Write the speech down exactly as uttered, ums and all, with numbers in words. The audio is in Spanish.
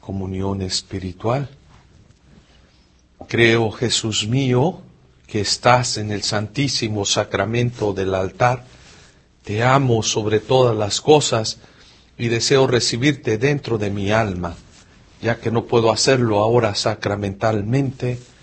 comunión espiritual. Creo, Jesús mío, que estás en el santísimo sacramento del altar. Te amo sobre todas las cosas y deseo recibirte dentro de mi alma. Ya que no puedo hacerlo ahora sacramentalmente,